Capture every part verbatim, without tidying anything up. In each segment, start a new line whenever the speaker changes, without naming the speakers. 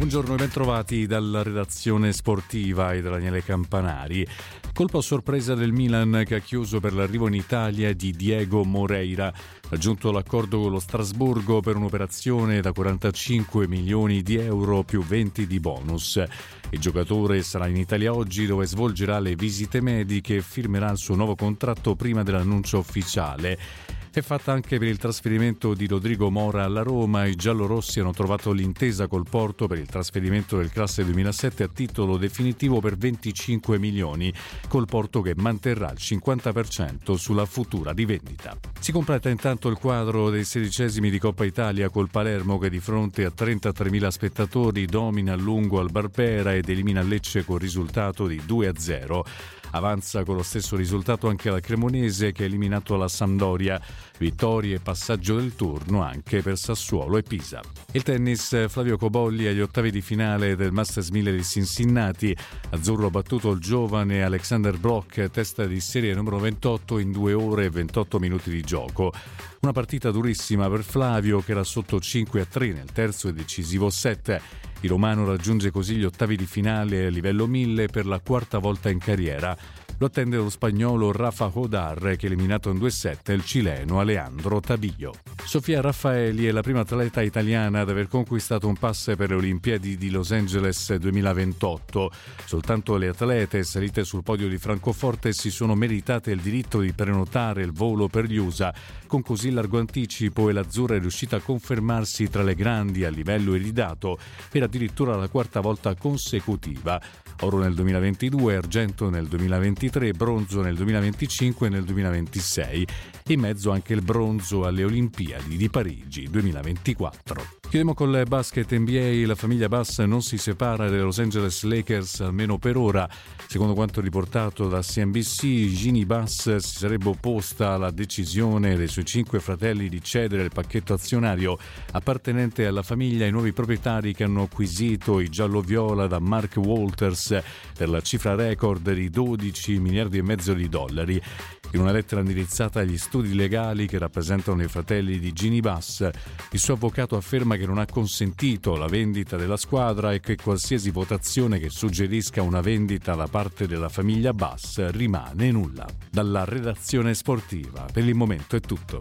Buongiorno e ben trovati dalla redazione sportiva e da Daniele Campanari. Colpo a sorpresa del Milan che ha chiuso per l'arrivo in Italia di Diego Moreira. Raggiunto l'accordo con lo Strasburgo per un'operazione da quarantacinque milioni di euro più venti di bonus. Il giocatore sarà in Italia oggi dove svolgerà le visite mediche e firmerà il suo nuovo contratto prima dell'annuncio ufficiale. È fatta anche per il trasferimento di Rodrigo Mora alla Roma. I giallorossi hanno trovato l'intesa col Porto per il trasferimento del classe duemilasette a titolo definitivo per venticinque milioni, col Porto che manterrà il cinquanta per cento sulla futura rivendita. Si completa intanto il quadro dei sedicesimi di Coppa Italia col Palermo che di fronte a trentatremila spettatori domina a lungo al Barbera ed elimina Lecce con risultato di due a zero. Avanza con lo stesso risultato anche la Cremonese che ha eliminato la Sampdoria. Vittorie e passaggio del turno anche per Sassuolo e Pisa. Il tennis, Flavio Cobolli agli ottavi di finale del Masters mille di Cincinnati. Azzurro ha battuto il giovane Alexander Bloch, testa di serie numero ventotto in due ore e ventotto minuti di gioco. Una partita durissima per Flavio che era sotto cinque a tre nel terzo e decisivo set. Il romano raggiunge così gli ottavi di finale a livello mille per la quarta volta in carriera. Lo attende lo spagnolo Rafa Hodar che ha eliminato in due set il cileno Alejandro Tabillo. Sofia Raffaeli è la prima atleta italiana ad aver conquistato un pass per le Olimpiadi di Los Angeles duemilaventotto. Soltanto le atlete salite sul podio di Francoforte si sono meritate il diritto di prenotare il volo per gli U S A. Con così largo anticipo e l'azzurra è riuscita a confermarsi tra le grandi a livello iridato per addirittura la quarta volta consecutiva. Oro nel duemilaventidue, argento nel duemilaventitré, bronzo nel duemilaventicinque e nel duemilaventisei. In mezzo anche il bronzo alle Olimpiadi di Parigi duemilaventiquattro. Chiudiamo col basket N B A. La famiglia Bass non si separa dai Los Angeles Lakers almeno per ora. Secondo quanto riportato da C N B C, Ginny Bass si sarebbe opposta alla decisione dei suoi cinque fratelli di cedere il pacchetto azionario appartenente alla famiglia ai nuovi proprietari che hanno acquisito i giallo-viola da Mark Walters per la cifra record di dodici miliardi e mezzo di dollari. In una lettera indirizzata agli studi legali che rappresentano i fratelli di Ginny Bass, il suo avvocato afferma che non ha consentito la vendita della squadra e che qualsiasi votazione che suggerisca una vendita da parte della famiglia Bass rimane nulla. Dalla redazione sportiva, per il momento è tutto.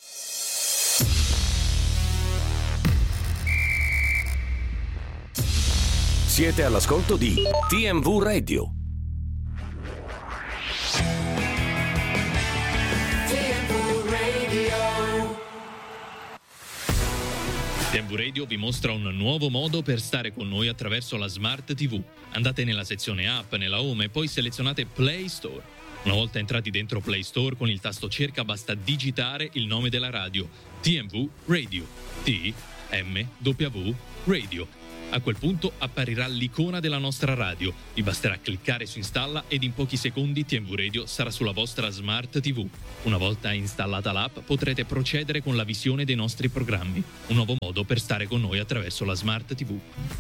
Siete all'ascolto di T M V Radio.
T M V Radio vi mostra un nuovo modo per stare con noi attraverso la Smart T V. Andate nella sezione app, nella home e poi selezionate Play Store. Una volta entrati dentro Play Store, con il tasto cerca basta digitare il nome della radio, T M V Radio, T M W Radio. A quel punto apparirà l'icona della nostra radio. Vi basterà cliccare su installa ed in pochi secondi T M V Radio sarà sulla vostra Smart T V. Una volta installata l'app potrete procedere con la visione dei nostri programmi. Un nuovo modo per stare con noi attraverso la Smart T V.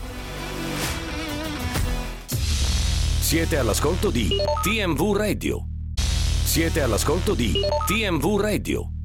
Siete all'ascolto di T M V Radio. Siete all'ascolto di T M V Radio.